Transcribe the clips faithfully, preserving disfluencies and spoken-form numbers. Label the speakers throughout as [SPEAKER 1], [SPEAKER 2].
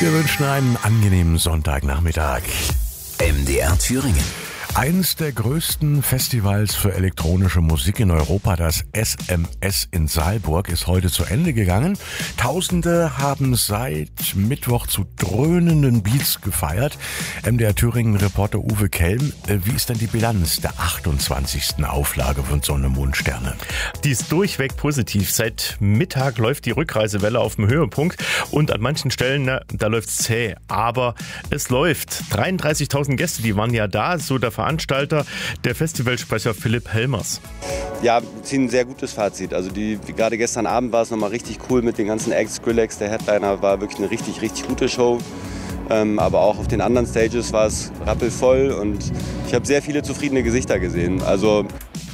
[SPEAKER 1] Wir wünschen einen angenehmen Sonntagnachmittag.
[SPEAKER 2] M D R Thüringen.
[SPEAKER 1] Eines der größten Festivals für elektronische Musik in Europa, das S M S in Saalburg, ist heute zu Ende gegangen. Tausende haben seit Mittwoch zu dröhnenden Beats gefeiert. M D R Thüringen-Reporter Uwe Kelm, wie ist denn die Bilanz der achtundzwanzigsten Auflage von Sonne, Mond, Sterne?
[SPEAKER 3] Die ist durchweg positiv. Seit Mittag läuft die Rückreisewelle auf dem Höhepunkt und an manchen Stellen, na, da läuft's zäh. Aber es läuft. dreiunddreißigtausend Gäste, die waren ja da, so der Veranstalter, der Festivalsprecher Philipp Helmers.
[SPEAKER 4] Ja, wir ziehen ein sehr gutes Fazit. Also die, gerade gestern Abend war es nochmal richtig cool mit den ganzen Acts. Skrillex, der Headliner, war wirklich eine richtig, richtig gute Show. Ähm, aber auch auf den anderen Stages war es rappelvoll und ich habe sehr viele zufriedene Gesichter gesehen. Also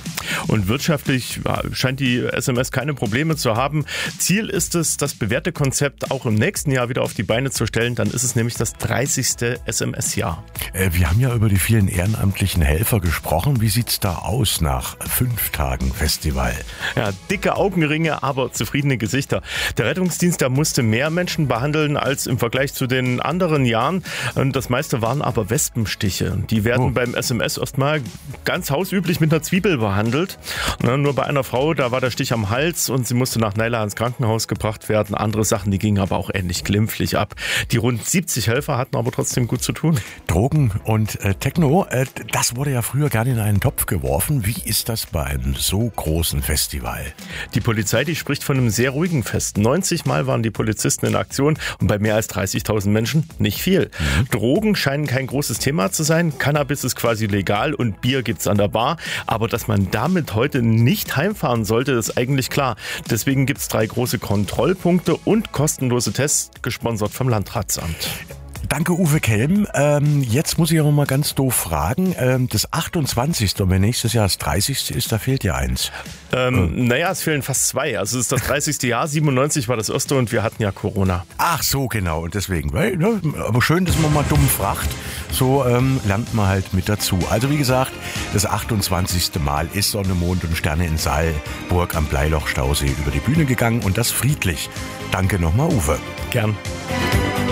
[SPEAKER 3] Und wirtschaftlich scheint die S M S keine Probleme zu haben. Ziel ist es, das bewährte Konzept auch im nächsten Jahr wieder auf die Beine zu stellen. Dann ist es nämlich das dreißigste S M S-Jahr.
[SPEAKER 1] Wir haben ja über die vielen ehrenamtlichen Helfer gesprochen. Wie sieht's da aus nach fünf Tagen Festival?
[SPEAKER 3] Ja, dicke Augenringe, aber zufriedene Gesichter. Der Rettungsdienst, der musste mehr Menschen behandeln als im Vergleich zu den anderen Jahren. Das meiste waren aber Wespenstiche. Die werden oh. beim S M S erstmal ganz hausüblich mit einer Zwiebel behandelt. Nur bei einer Frau, da war der Stich am Hals und sie musste nach Neila ins Krankenhaus gebracht werden. Andere Sachen, die gingen aber auch ähnlich glimpflich ab. Die rund siebzig Helfer hatten aber trotzdem gut zu tun.
[SPEAKER 1] Drogen und äh, Techno, äh, das wurde ja früher gerne in einen Topf geworfen. Wie ist das bei einem so großen Festival?
[SPEAKER 3] Die Polizei, die spricht von einem sehr ruhigen Fest. neunzig Mal waren die Polizisten in Aktion und bei mehr als dreißigtausend Menschen nicht viel. Mhm. Drogen scheinen kein großes Thema zu sein. Cannabis ist quasi legal und Bier gibt's an der Bar. Aber dass man damit heute nicht heimfahren sollte, ist eigentlich klar. Deswegen gibt es drei große Kontrollpunkte und kostenlose Tests, gesponsert vom Landratsamt.
[SPEAKER 1] Danke, Uwe Kelm. Ähm, jetzt muss ich aber mal ganz doof fragen. Ähm, das achtundzwanzigste und wenn nächstes Jahr das dreißigste ist, da fehlt ja eins.
[SPEAKER 3] Ähm, äh. Naja, es fehlen fast zwei. Also es ist das dreißigste Jahr, siebenundneunzig war das erste und wir hatten ja Corona.
[SPEAKER 1] Ach so, genau. Und deswegen. Aber schön, dass man mal dumm fragt. So ähm, lernt man halt mit dazu. Also wie gesagt, das achtundzwanzigste Mal ist Sonne, Mond und Sterne in Saalburg am Bleiloch-Stausee über die Bühne gegangen und das friedlich. Danke nochmal, Uwe.
[SPEAKER 3] Gern.